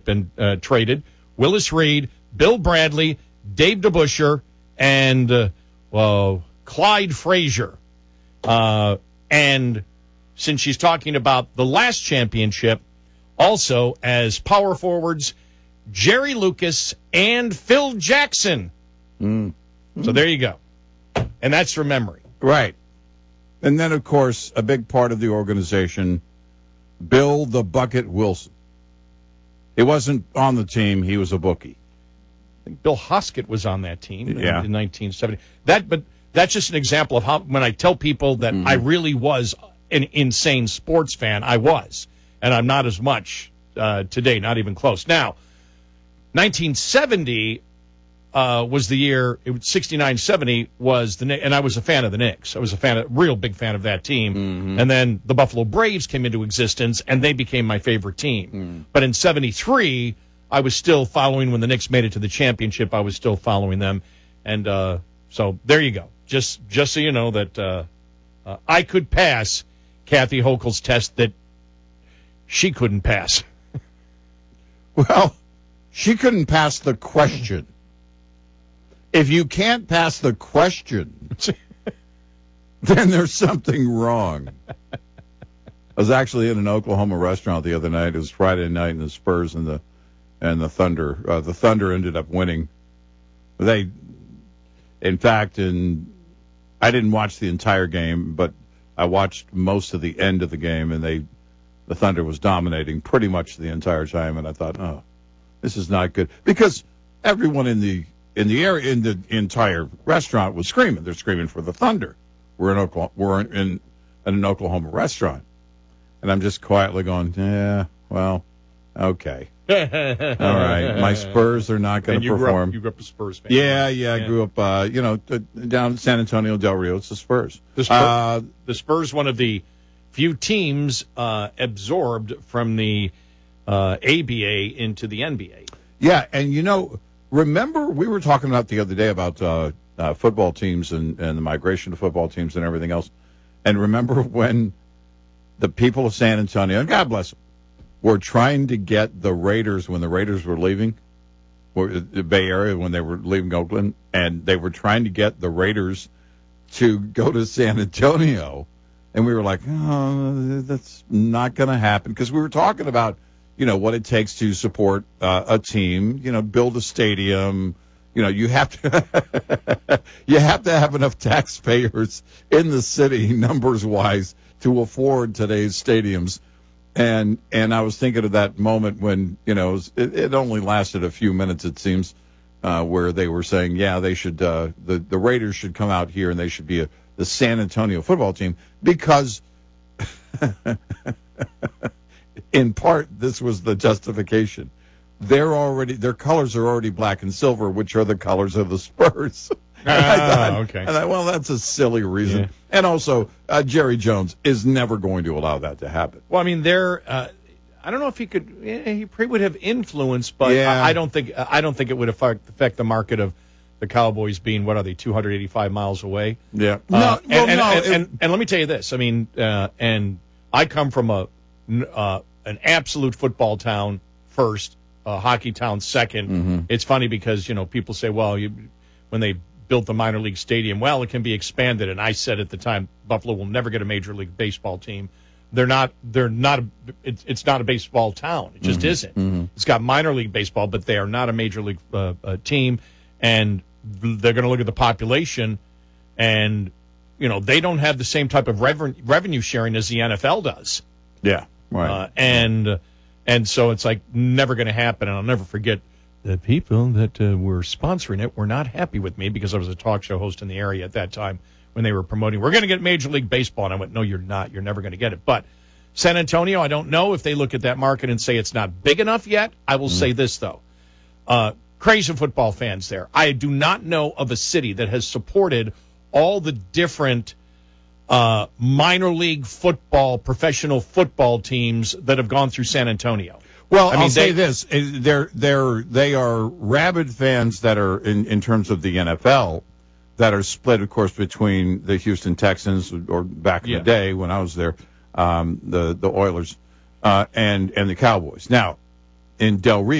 been traded. Willis Reed, Bill Bradley, Dave DeBusschere, and Clyde Frazier. And since she's talking about the last championship, also as power forwards, Jerry Lucas and Phil Jackson. So there you go. And that's from memory. Right. And then, of course, a big part of the organization, Bill the Bucket Wilson. He wasn't on the team. He was a bookie. I think Bill Hoskett was on that team in 1970. But that's just an example of how, when I tell people that I really was an insane sports fan, I was. And I'm not as much today, not even close. Now, 1970 was the year, 69-70 was the Knicks, and I was a fan of the Knicks. I was real big fan of that team. And then the Buffalo Braves came into existence, and they became my favorite team. But in 73, I was still following, when the Knicks made it to the championship, I was still following them. And so there you go. Just so you know that I could pass Kathy Hochul's test that she couldn't pass. Well, she couldn't pass the question. If you can't pass the question, then there's something wrong. I was actually in an Oklahoma restaurant the other night. It was Friday night, and the Spurs and the Thunder. The Thunder ended up winning. I didn't watch the entire game, but I watched most of the end of the game, and the Thunder was dominating pretty much the entire time. And I thought, oh, this is not good, because everyone in the area, in the entire restaurant was screaming. They're screaming for the Thunder. We're in an Oklahoma restaurant, and I'm just quietly going, yeah, well, okay, all right. My Spurs are not going to perform. You grew up a Spurs fan. Yeah. I grew up, down in San Antonio del Rio. It's the Spurs. The Spurs, one of the few teams absorbed from the ABA into the NBA. Yeah, and remember, we were talking about the other day about football teams and the migration of football teams and everything else. And remember when the people of San Antonio, and God bless them, were trying to get the Raiders, when the Raiders were leaving the Bay Area, when they were leaving Oakland, and they were trying to get the Raiders to go to San Antonio. And we were like, oh, that's not going to happen, because we were talking about what it takes to support a team, build a stadium. You have to have enough taxpayers in the city, numbers-wise, to afford today's stadiums. And I was thinking of that moment when, it only lasted a few minutes, it seems, where they were saying, yeah, they should, the Raiders should come out here and they should be the San Antonio football team, because in part, this was the justification. Their colors are already black and silver, which are the colors of the Spurs. Okay. And well, that's a silly reason. Yeah. And also, Jerry Jones is never going to allow that to happen. Well, I mean, I don't know if he could. He probably would have influence, but yeah. I don't think it would affect the market of the Cowboys being, what are they, 285 miles away? Yeah. And let me tell you this. I mean, and I come from an absolute football town first, hockey town second. Mm-hmm. It's funny because, people say, well, when they built the minor league stadium, well, it can be expanded. And I said at the time, Buffalo will never get a major league baseball team. It's not a baseball town. It just isn't. Mm-hmm. It's got minor league baseball, but they are not a major league team. And they're going to look at the population, and, they don't have the same type of revenue sharing as the NFL does. Yeah. Right. And so it's like never going to happen. And I'll never forget the people that were sponsoring it were not happy with me, because I was a talk show host in the area at that time when they were promoting, we're going to get Major League Baseball. And I went, no, you're not. You're never going to get it. But San Antonio, I don't know if they look at that market and say it's not big enough yet. I will say this, though. Crazy football fans there. I do not know of a city that has supported all the different minor league football, professional football teams that have gone through San Antonio. Well, I'll say this: they are rabid fans that are in terms of the NFL, that are split, of course, between the Houston Texans, or back in the day when I was there, the Oilers, and the Cowboys. Now, in Del Rio,